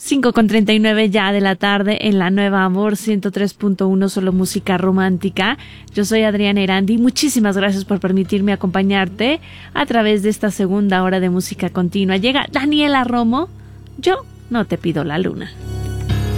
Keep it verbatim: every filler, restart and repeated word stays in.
cinco con treinta y nueve ya de la tarde en la Nueva Amor ciento tres punto uno, solo música romántica. Yo soy Adriana Erandi. Muchísimas gracias por permitirme acompañarte a través de esta segunda hora de música continua. Llega Daniela Romo. Yo no te pido la luna.